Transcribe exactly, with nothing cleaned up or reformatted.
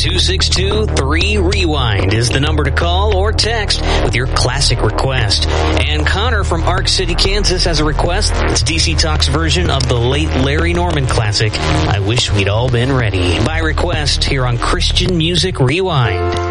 two six two, three, rewind is the number to call or text with your classic request. And Connor from Ark City, Kansas has a request. It's D C Talk's version of the late Larry Norman classic, I Wish We'd All Been Ready, by request here on Christian Music Rewind.